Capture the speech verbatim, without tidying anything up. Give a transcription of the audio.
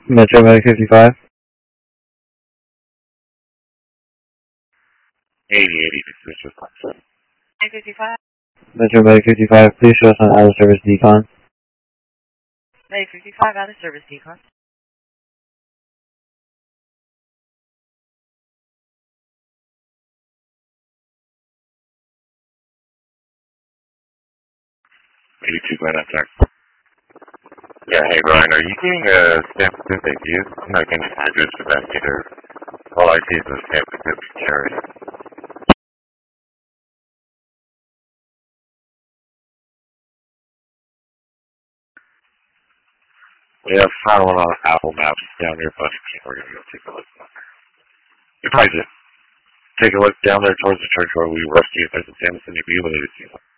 Metro Medic fifty-five. eighty eighty, this is fifty-five. Metro Medic fifty-five, please show us on out of service decon. Medic fifty-five, out of service decon. eighty-two, Glen Attack. Yeah, hey Brian, are you getting a San Pacific view? I'm not getting an address for that either. All I see is a San Pacific carry. We have found one on Apple Maps down near Buffington. We're going to go take a look. You probably just take a look down there towards the church where we were, see if there's a San Pacific view, but it is